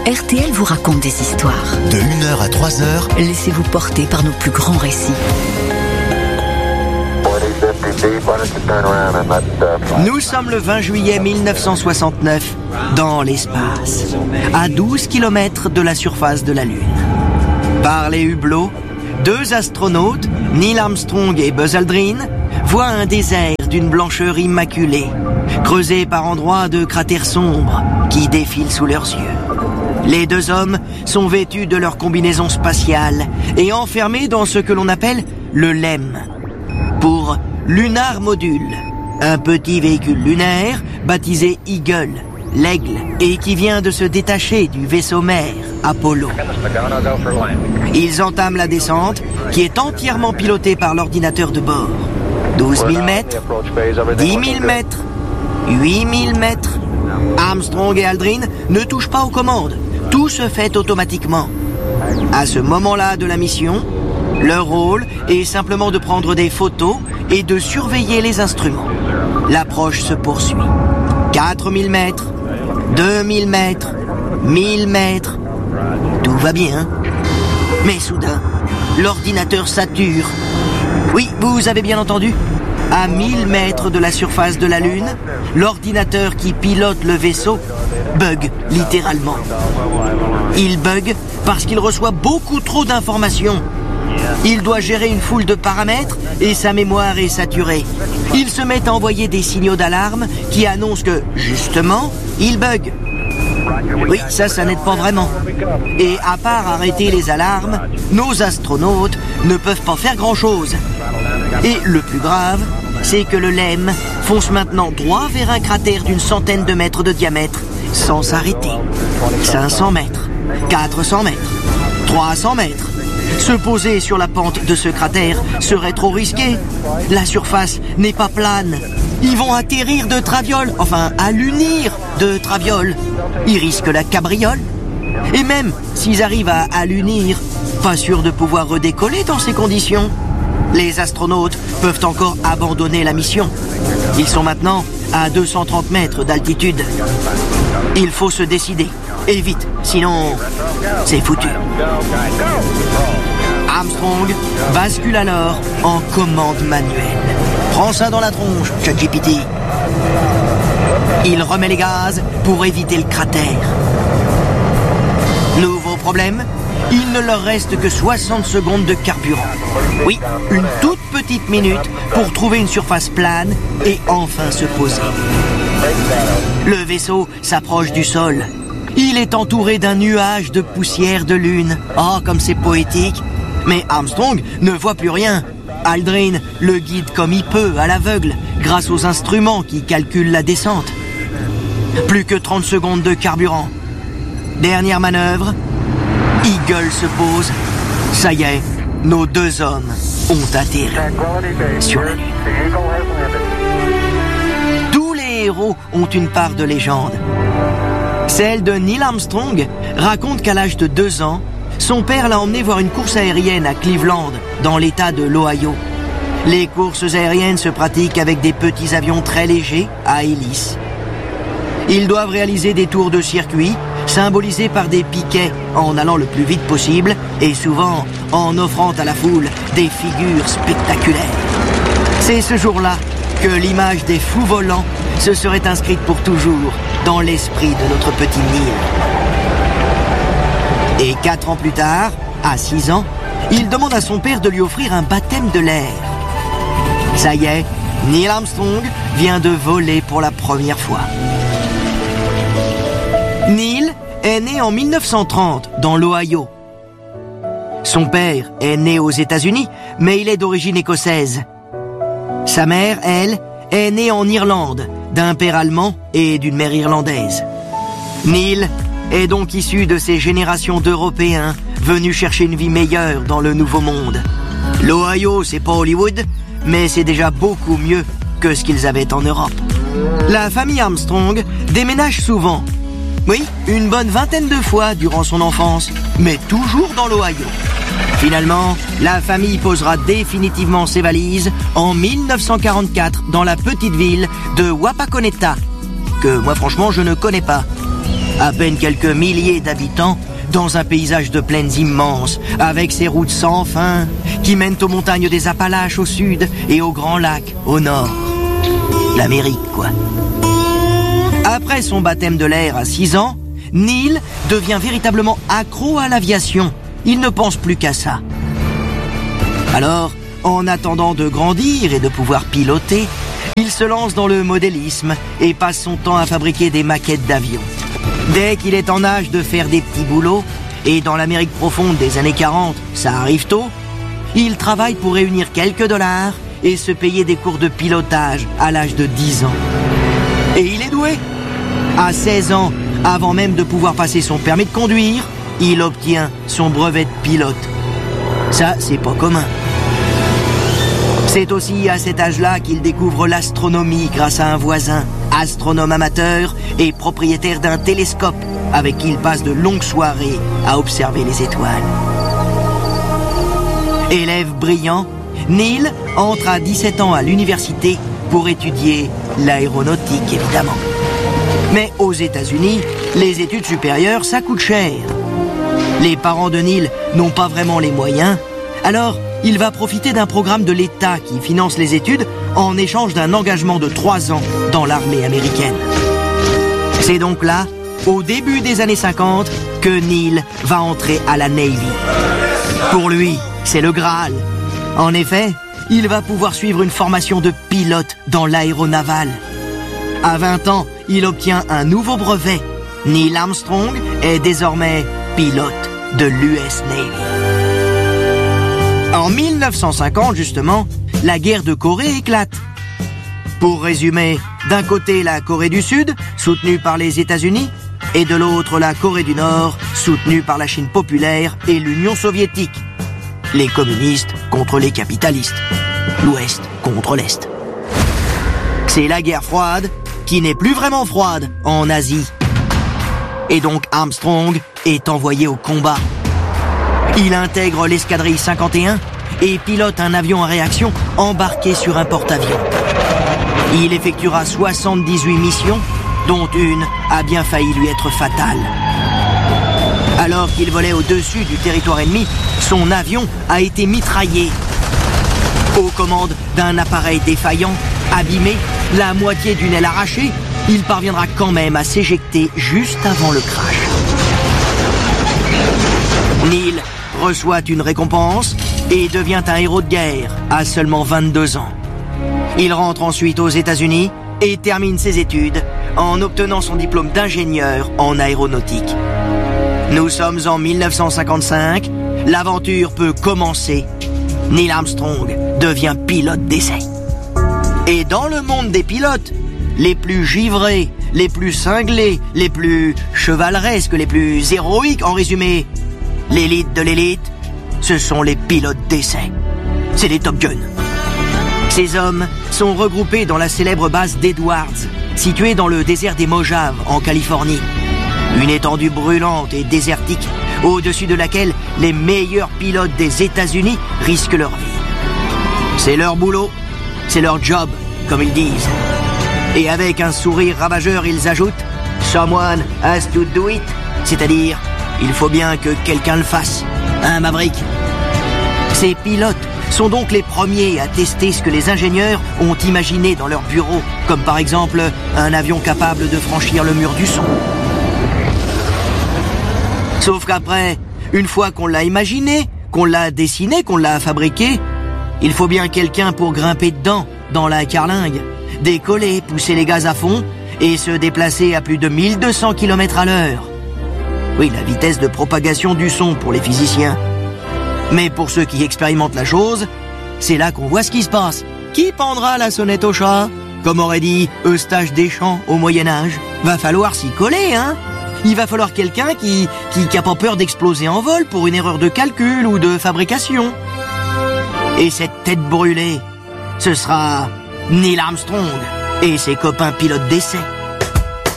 RTL vous raconte des histoires. De 1h à 3h, Laissez-vous porter par nos plus grands récits. Nous sommes le 20 juillet 1969, dans l'espace, à 12 km de la surface de la Lune. Par les hublots, deux astronautes, Neil Armstrong et Buzz Aldrin, voient un désert d'une blancheur immaculée, creusé par endroits de cratères sombres qui défilent sous leurs yeux. Les deux hommes sont vêtus de leur combinaison spatiale et enfermés dans ce que l'on appelle le LEM, pour Lunar Module, un petit véhicule lunaire baptisé Eagle, l'aigle, et qui vient de se détacher du vaisseau mère Apollo. Ils entament la descente, qui est entièrement pilotée par l'ordinateur de bord. 12 000 mètres, 10 000 mètres, 8 000 mètres. Armstrong et Aldrin ne touchent pas aux commandes. Tout se fait automatiquement. À ce moment-là de la mission, leur rôle est simplement de prendre des photos et de surveiller les instruments. L'approche se poursuit. 4000 mètres, 2000 mètres, 1000 mètres. Tout va bien. Mais soudain, l'ordinateur sature. Oui, vous avez bien entendu. À 1000 mètres de la surface de la Lune, l'ordinateur qui pilote le vaisseau bug littéralement. Il bug parce qu'il reçoit beaucoup trop d'informations. Il doit gérer une foule de paramètres et sa mémoire est saturée. Il se met à envoyer des signaux d'alarme qui annoncent que, justement, il bug. Oui, ça n'aide pas vraiment. Et à part arrêter les alarmes, nos astronautes ne peuvent pas faire grand-chose. Et le plus grave, c'est que le LEM fonce maintenant droit vers un cratère d'une centaine de mètres de diamètre, sans s'arrêter. 500 mètres, 400 mètres, 300 mètres. Se poser sur la pente de ce cratère serait trop risqué. La surface n'est pas plane. Ils vont atterrir de traviole, enfin allunir de traviole. Ils risquent la cabriole. Et même s'ils arrivent à allunir, pas sûr de pouvoir redécoller dans ces conditions. Les astronautes peuvent encore abandonner la mission. Ils sont maintenant à 230 mètres d'altitude. Il faut se décider. Et vite, sinon c'est foutu. Armstrong bascule alors en commande manuelle. Prends ça dans la tronche, ChatGPT. Il remet les gaz pour éviter le cratère. Nouveau problème, il ne leur reste que 60 secondes de carburant. Oui, une toute petite minute pour trouver une surface plane et enfin se poser. Le vaisseau s'approche du sol. Il est entouré d'un nuage de poussière de lune. Oh, comme c'est poétique. Mais Armstrong ne voit plus rien. Aldrin le guide comme il peut, à l'aveugle, grâce aux instruments qui calculent la descente. Plus que 30 secondes de carburant. Dernière manœuvre. Eagle se pose. Ça y est, nos deux hommes ont atterri sur la Lune. Tous les héros ont une part de légende. Celle de Neil Armstrong raconte qu'à l'âge de 2 ans, son père l'a emmené voir une course aérienne à Cleveland, dans l'état de l'Ohio. Les courses aériennes se pratiquent avec des petits avions très légers, à hélice. Ils doivent réaliser des tours de circuit, symbolisés par des piquets, en allant le plus vite possible, et souvent en offrant à la foule des figures spectaculaires. C'est ce jour-là que l'image des fous volants se serait inscrite pour toujours dans l'esprit de notre petit Neil. Et 4 ans plus tard, à 6 ans, il demande à son père de lui offrir un baptême de l'air. Ça y est, Neil Armstrong vient de voler pour la première fois. Neil est né en 1930 dans l'Ohio. Son père est né aux États-Unis, mais il est d'origine écossaise. Sa mère, elle, est née en Irlande, d'un père allemand et d'une mère irlandaise. Neil est donc issu de ces générations d'Européens venus chercher une vie meilleure dans le Nouveau Monde. L'Ohio, c'est pas Hollywood, mais c'est déjà beaucoup mieux que ce qu'ils avaient en Europe. La famille Armstrong déménage souvent. Oui, une bonne vingtaine de fois durant son enfance, mais toujours dans l'Ohio. Finalement, la famille posera définitivement ses valises en 1944 dans la petite ville de Wapakoneta, que moi franchement je ne connais pas. À peine quelques milliers d'habitants, dans un paysage de plaines immenses, avec ses routes sans fin, qui mènent aux montagnes des Appalaches au sud et aux grands lacs au nord. L'Amérique, quoi. Après son baptême de l'air à 6 ans, Neil devient véritablement accro à l'aviation. Il ne pense plus qu'à ça. Alors, en attendant de grandir et de pouvoir piloter, il se lance dans le modélisme et passe son temps à fabriquer des maquettes d'avions. Dès qu'il est en âge de faire des petits boulots, et dans l'Amérique profonde des années 40, ça arrive tôt, il travaille pour réunir quelques dollars et se payer des cours de pilotage à l'âge de 10 ans. Et il est doué. À 16 ans, avant même de pouvoir passer son permis de conduire, il obtient son brevet de pilote. Ça, c'est pas commun. C'est aussi à cet âge-là qu'il découvre l'astronomie grâce à un voisin, astronome amateur et propriétaire d'un télescope, avec qui il passe de longues soirées à observer les étoiles. Élève brillant, Neil entre à 17 ans à l'université pour étudier l'aéronautique, évidemment. Mais aux États-Unis, les études supérieures, ça coûte cher. Les parents de Neil n'ont pas vraiment les moyens, alors il va profiter d'un programme de l'État qui finance les études en échange d'un engagement de 3 ans dans l'armée américaine. C'est donc là, au début des années 50, que Neil va entrer à la Navy. Pour lui, c'est le Graal. En effet, il va pouvoir suivre une formation de pilote dans l'aéronaval. À 20 ans, il obtient un nouveau brevet. Neil Armstrong est désormais pilote de l'US Navy. En 1950, justement, la guerre de Corée éclate. Pour résumer, d'un côté la Corée du Sud, soutenue par les États-Unis, et de l'autre la Corée du Nord, soutenue par la Chine populaire et l'Union soviétique. Les communistes contre les capitalistes. L'Ouest contre l'Est. C'est la guerre froide, qui n'est plus vraiment froide en Asie. Et donc Armstrong est envoyé au combat. Il intègre l'escadrille 51 et pilote un avion à réaction embarqué sur un porte-avions. Il effectuera 78 missions, dont une a bien failli lui être fatale. Alors qu'il volait au-dessus du territoire ennemi, son avion a été mitraillé. Aux commandes d'un appareil défaillant, abîmé, la moitié d'une aile arrachée, il parviendra quand même à s'éjecter juste avant le crash. Neil reçoit une récompense et devient un héros de guerre à seulement 22 ans. Il rentre ensuite aux États-Unis et termine ses études en obtenant son diplôme d'ingénieur en aéronautique. Nous sommes en 1955, l'aventure peut commencer. Neil Armstrong devient pilote d'essai. Et dans le monde des pilotes, les plus givrés, les plus cinglés, les plus chevaleresques, les plus héroïques, en résumé, l'élite de l'élite, ce sont les pilotes d'essai. C'est les Top Gun. Ces hommes sont regroupés dans la célèbre base d'Edwards, située dans le désert des Mojaves, en Californie. Une étendue brûlante et désertique, au-dessus de laquelle les meilleurs pilotes des États-Unis risquent leur vie. C'est leur boulot, c'est leur job, comme ils disent. Et avec un sourire ravageur, ils ajoutent « Someone has to do it », c'est-à-dire « il faut bien que quelqu'un le fasse ». Hein, Maverick? Ces pilotes sont donc les premiers à tester ce que les ingénieurs ont imaginé dans leur bureau, comme par exemple un avion capable de franchir le mur du son. Sauf qu'après, une fois qu'on l'a imaginé, qu'on l'a dessiné, qu'on l'a fabriqué, il faut bien quelqu'un pour grimper dedans, dans la carlingue, décoller, pousser les gaz à fond et se déplacer à plus de 1200 km à l'heure. Oui, la vitesse de propagation du son pour les physiciens. Mais pour ceux qui expérimentent la chose, c'est là qu'on voit ce qui se passe. Qui pendra la sonnette au chat? Comme aurait dit Eustache Deschamps au Moyen-Âge. Va falloir s'y coller, hein? Il va falloir quelqu'un qui a pas peur d'exploser en vol pour une erreur de calcul ou de fabrication. Et cette tête brûlée, ce sera Neil Armstrong et ses copains pilotes d'essai.